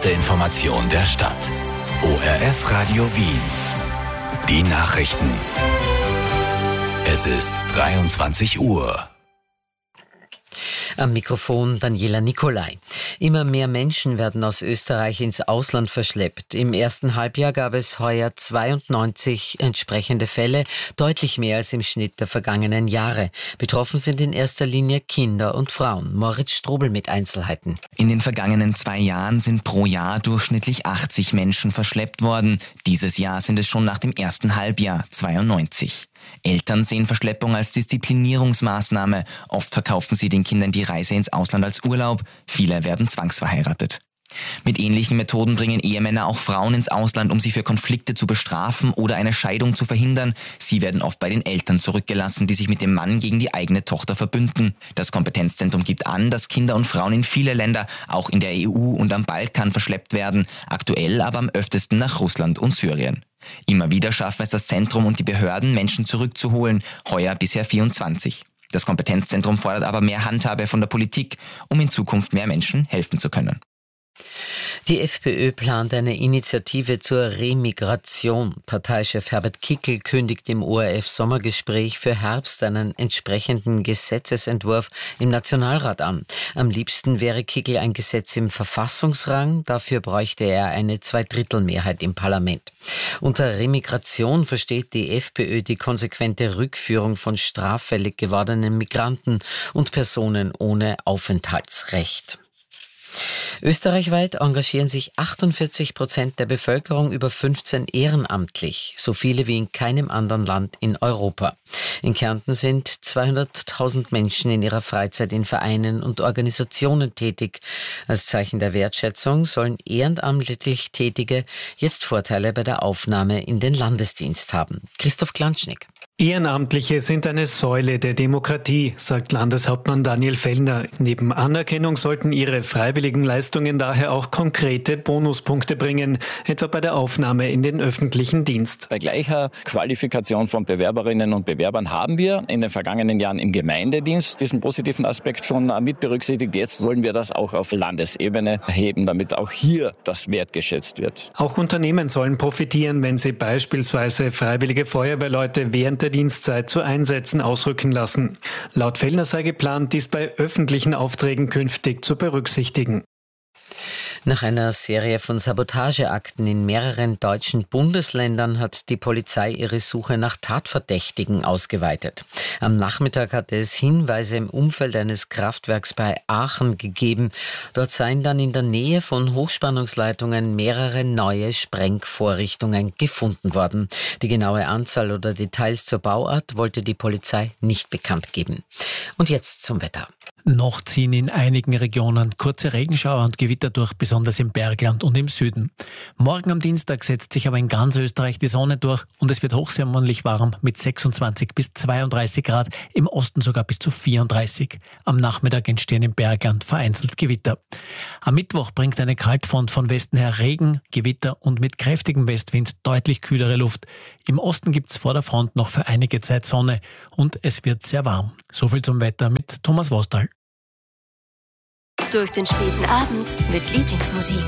erste Information der Stadt. ORF Radio Wien. Die Nachrichten. Es ist 23 Uhr. Am Mikrofon Daniela Nicolai. Immer mehr Menschen werden aus Österreich ins Ausland verschleppt. Im ersten Halbjahr gab es heuer 92 entsprechende Fälle, deutlich mehr als im Schnitt der vergangenen Jahre. Betroffen sind in erster Linie Kinder und Frauen. Moritz Strobel mit Einzelheiten. In den vergangenen 2 Jahren sind pro Jahr durchschnittlich 80 Menschen verschleppt worden. Dieses Jahr sind es schon nach dem ersten Halbjahr 92. Eltern sehen Verschleppung als Disziplinierungsmaßnahme. Oft verkaufen sie den Kindern die Reise ins Ausland als Urlaub. Viele werden zwangsverheiratet. Mit ähnlichen Methoden bringen Ehemänner auch Frauen ins Ausland, um sie für Konflikte zu bestrafen oder eine Scheidung zu verhindern. Sie werden oft bei den Eltern zurückgelassen, die sich mit dem Mann gegen die eigene Tochter verbünden. Das Kompetenzzentrum gibt an, dass Kinder und Frauen in viele Länder, auch in der EU und am Balkan, verschleppt werden. Aktuell aber am öftesten nach Russland und Syrien. Immer wieder schaffen es das Zentrum und die Behörden, Menschen zurückzuholen. Heuer bisher 24. Das Kompetenzzentrum fordert aber mehr Handhabe von der Politik, um in Zukunft mehr Menschen helfen zu können. Die FPÖ plant eine Initiative zur Remigration. Parteichef Herbert Kickl kündigt im ORF-Sommergespräch für Herbst einen entsprechenden Gesetzesentwurf im Nationalrat an. Am liebsten wäre Kickl ein Gesetz im Verfassungsrang. Dafür bräuchte er eine 2/3 im Parlament. Unter Remigration versteht die FPÖ die konsequente Rückführung von straffällig gewordenen Migranten und Personen ohne Aufenthaltsrecht. Österreichweit engagieren sich 48% der Bevölkerung über 15 ehrenamtlich, so viele wie in keinem anderen Land in Europa. In Kärnten sind 200.000 Menschen in ihrer Freizeit in Vereinen und Organisationen tätig. Als Zeichen der Wertschätzung sollen ehrenamtlich Tätige jetzt Vorteile bei der Aufnahme in den Landesdienst haben. Christoph Klanschnik. Ehrenamtliche sind eine Säule der Demokratie, sagt Landeshauptmann Daniel Fellner. Neben Anerkennung sollten ihre freiwilligen Leistungen daher auch konkrete Bonuspunkte bringen, etwa bei der Aufnahme in den öffentlichen Dienst. Bei gleicher Qualifikation von Bewerberinnen und Bewerbern haben wir in den vergangenen Jahren im Gemeindedienst diesen positiven Aspekt schon mit berücksichtigt. Jetzt wollen wir das auch auf Landesebene erheben, damit auch hier das wertgeschätzt wird. Auch Unternehmen sollen profitieren, wenn sie beispielsweise freiwillige Feuerwehrleute während der Dienstzeit zu Einsätzen ausrücken lassen. Laut Fellner sei geplant, dies bei öffentlichen Aufträgen künftig zu berücksichtigen. Nach einer Serie von Sabotageakten in mehreren deutschen Bundesländern hat die Polizei ihre Suche nach Tatverdächtigen ausgeweitet. Am Nachmittag hatte es Hinweise im Umfeld eines Kraftwerks bei Aachen gegeben. Dort seien dann in der Nähe von Hochspannungsleitungen mehrere neue Sprengvorrichtungen gefunden worden. Die genaue Anzahl oder Details zur Bauart wollte die Polizei nicht bekannt geben. Und jetzt zum Wetter. Noch ziehen in einigen Regionen kurze Regenschauer und Gewitter durch, besonders im Bergland und im Süden. Morgen am Dienstag setzt sich aber in ganz Österreich die Sonne durch und es wird hochsommerlich warm mit 26 bis 32 Grad, im Osten sogar bis zu 34. Am Nachmittag entstehen im Bergland vereinzelt Gewitter. Am Mittwoch bringt eine Kaltfront von Westen her Regen, Gewitter und mit kräftigem Westwind deutlich kühlere Luft. Im Osten gibt's vor der Front noch für einige Zeit Sonne und es wird sehr warm. So viel zum Wetter mit Thomas Wostal. Durch den späten Abend mit Lieblingsmusik.